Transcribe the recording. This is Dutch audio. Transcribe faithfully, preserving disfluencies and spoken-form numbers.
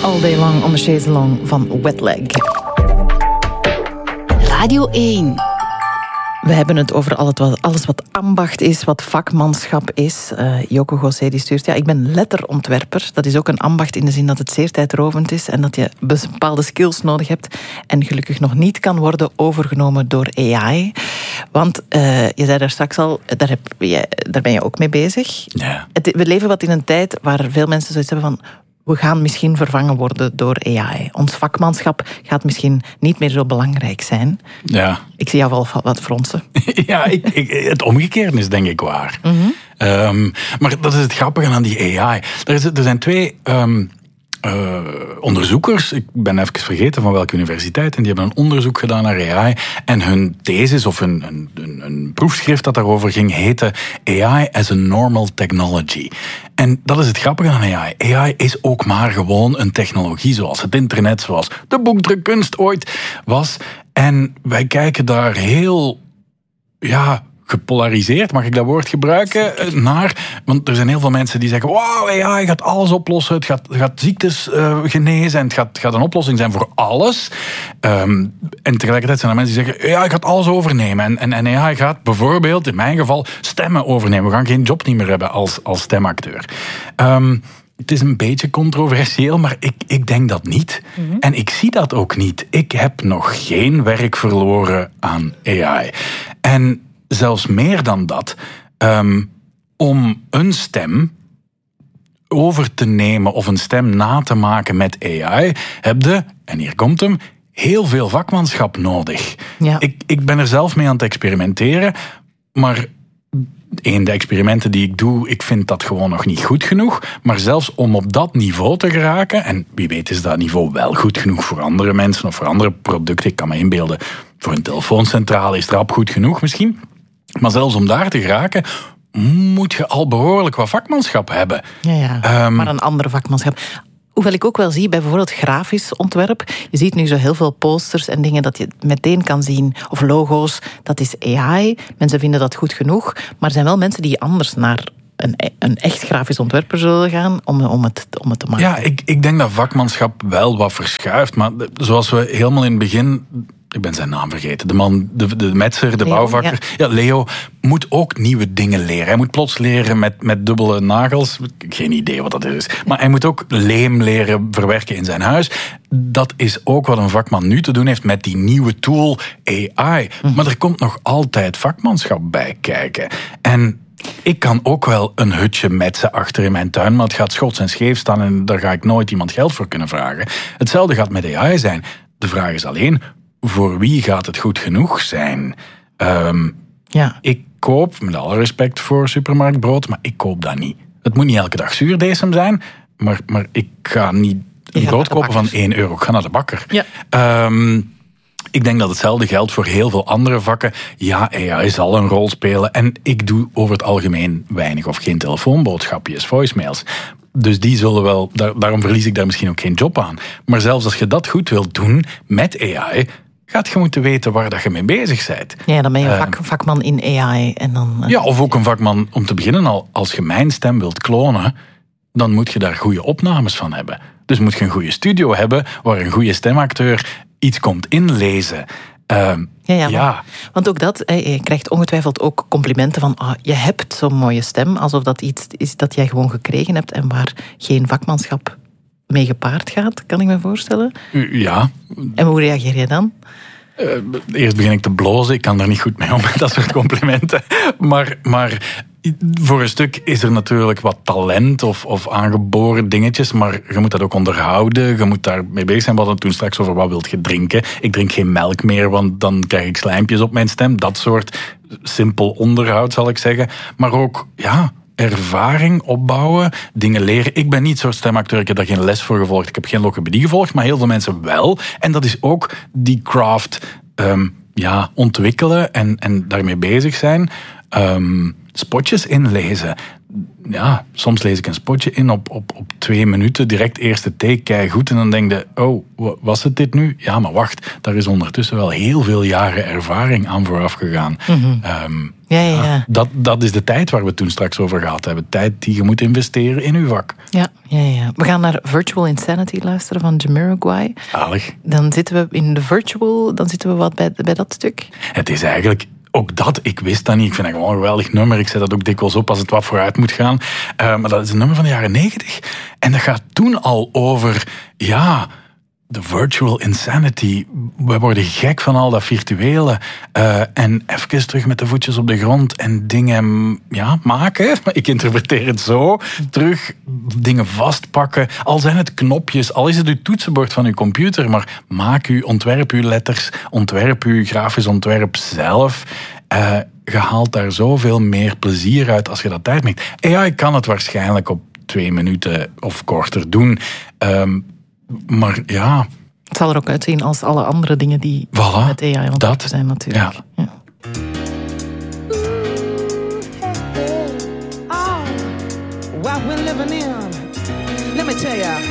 All Day Long on the Chaise Long van Wetleg. Radio één. We hebben het over alles wat ambacht is, wat vakmanschap is. Uh, Joko Gossé die stuurt, ja, ik ben letterontwerper. Dat is ook een ambacht in de zin dat het zeer tijdrovend is en dat je bepaalde skills nodig hebt en gelukkig nog niet kan worden overgenomen door A I. Want uh, je zei daar straks al, daar, heb je, daar ben je ook mee bezig. Ja. Het, we leven wat in een tijd waar veel mensen zoiets hebben van, we gaan misschien vervangen worden door A I. Ons vakmanschap gaat misschien niet meer zo belangrijk zijn. Ja. Ik zie jou wel wat fronsen. Ja, ik, ik, het omgekeerde is denk ik waar. Mm-hmm. Um, maar dat is het grappige aan die A I. Er, is, er zijn twee um, uh, onderzoekers, ik ben even vergeten van welke universiteit, en die hebben een onderzoek gedaan naar A I. En hun thesis of een, een, een, een proefschrift dat daarover ging, heette A I as a normal technology. En dat is het grappige aan A I. A I is ook maar gewoon een technologie zoals het internet, zoals de boekdrukkunst ooit was. En wij kijken daar heel, ja, gepolariseerd, mag ik dat woord gebruiken, naar. Want er zijn heel veel mensen die zeggen, wow, A I gaat alles oplossen, het gaat, gaat ziektes uh, genezen en het gaat, gaat een oplossing zijn voor alles. Um, en tegelijkertijd zijn er mensen die zeggen, A I gaat alles overnemen. En, en, en A I gaat bijvoorbeeld, in mijn geval, stemmen overnemen. We gaan geen job niet meer hebben als, als stemacteur. Um, Het is een beetje controversieel, maar ik, ik denk dat niet. Mm-hmm. En ik zie dat ook niet. Ik heb nog geen werk verloren aan A I. En zelfs meer dan dat, um, om een stem over te nemen of een stem na te maken met A I, heb je, en hier komt hem, heel veel vakmanschap nodig. Ja. Ik, ik ben er zelf mee aan het experimenteren, maar een, de experimenten die ik doe, ik vind dat gewoon nog niet goed genoeg. Maar zelfs om op dat niveau te geraken, en wie weet is dat niveau wel goed genoeg voor andere mensen of voor andere producten. Ik kan me inbeelden, voor een telefooncentrale is de app goed genoeg misschien. Maar zelfs om daar te geraken, moet je al behoorlijk wat vakmanschap hebben. Ja, ja. Um, maar een andere vakmanschap. Hoewel ik ook wel zie bij bijvoorbeeld grafisch ontwerp. Je ziet nu zo heel veel posters en dingen dat je meteen kan zien. Of logo's, dat is A I. Mensen vinden dat goed genoeg. Maar er zijn wel mensen die anders naar een, een echt grafisch ontwerper zullen gaan om, om, het, om het te maken. Ja, ik, ik denk dat vakmanschap wel wat verschuift. Maar zoals we helemaal in het begin... Ik ben zijn naam vergeten. De man, de, de metser, de Leo, bouwvakker. Ja. ja, Leo moet ook nieuwe dingen leren. Hij moet plots leren met, met dubbele nagels. Geen idee wat dat is. Maar hij moet ook leem leren verwerken in zijn huis. Dat is ook wat een vakman nu te doen heeft met die nieuwe tool A I. Mm-hmm. Maar er komt nog altijd vakmanschap bij kijken. En ik kan ook wel een hutje metsen achter in mijn tuin, maar het gaat schots en scheef staan en daar ga ik nooit iemand geld voor kunnen vragen. Hetzelfde gaat met A I zijn. De vraag is alleen, voor wie gaat het goed genoeg zijn? Um, ja. Ik koop, met alle respect voor supermarktbrood, maar ik koop dat niet. Het moet niet elke dag zuurdesem zijn, maar, maar ik ga niet een brood kopen van één euro. Ik ga naar de bakker. Ja. Um, ik denk dat hetzelfde geldt voor heel veel andere vakken. Ja, A I zal een rol spelen en ik doe over het algemeen weinig of geen telefoonboodschapjes, voicemails. Dus die zullen wel, daar, daarom verlies ik daar misschien ook geen job aan. Maar zelfs als je dat goed wilt doen met A I, gaat je moeten weten waar dat je mee bezig bent. Ja, dan ben je een vak, vakman in A I. En dan, uh... Ja, of ook een vakman, om te beginnen al, als je mijn stem wilt klonen, dan moet je daar goede opnames van hebben. Dus moet je een goede studio hebben, waar een goede stemacteur iets komt inlezen. Uh, ja, ja, ja. Want, want ook dat, je krijgt ongetwijfeld ook complimenten van oh, je hebt zo'n mooie stem, alsof dat iets is dat jij gewoon gekregen hebt en waar geen vakmanschap mee gepaard gaat, kan ik me voorstellen. Ja. En hoe reageer je dan? Uh, eerst begin ik te blozen, ik kan er niet goed mee om met dat soort complimenten. Maar, maar voor een stuk is er natuurlijk wat talent of, of aangeboren dingetjes, maar je moet dat ook onderhouden, je moet daar mee bezig zijn. We hadden het toen straks over wat wilt je drinken. Ik drink geen melk meer, want dan krijg ik slijmpjes op mijn stem. Dat soort simpel onderhoud, zal ik zeggen. Maar ook, ja, ervaring opbouwen, dingen leren. Ik ben niet zo'n stemacteur, ik heb daar geen les voor gevolgd, ik heb geen logopedie gevolgd, maar heel veel mensen wel. En dat is ook die craft um, ja, ontwikkelen en, en daarmee bezig zijn. Um, spotjes inlezen. Ja, soms lees ik een spotje in op, op, op twee minuten, direct eerste take, kei goed. En dan denk je, oh, was het dit nu? Ja, maar wacht, daar is ondertussen wel heel veel jaren ervaring aan vooraf gegaan. Mm-hmm. Um, Ja, Ja, ja, ja. Dat, dat is de tijd waar we het toen straks over gehad hebben. Tijd die je moet investeren in uw vak. Ja, ja, ja. We gaan naar Virtual Insanity luisteren van Jamiroquai. Zalig. Dan zitten we in de virtual, dan zitten we wat bij, bij dat stuk. Het is eigenlijk... Ook dat, ik wist dat niet. Ik vind dat gewoon een geweldig nummer. Ik zet dat ook dikwijls op als het wat vooruit moet gaan. Uh, maar dat is een nummer van de jaren negentig. En dat gaat toen al over... Ja... de virtual insanity. We worden gek van al dat virtuele. Uh, en even terug met de voetjes op de grond en dingen ja, maken. Ik interpreteer het zo. Terug dingen vastpakken. Al zijn het knopjes, al is het uw toetsenbord van uw computer. Maar maak u, ontwerp uw letters, ontwerp uw grafisch ontwerp zelf. Uh, je haalt daar zoveel meer plezier uit als je dat tijd maakt. A I kan het waarschijnlijk op twee minuten of korter doen. Um, Maar ja... Het zal er ook uitzien als alle andere dingen die voilà, met A I ontwikkeld zijn natuurlijk. Ja. Ja. Oh, what we're living in. Let me tell you.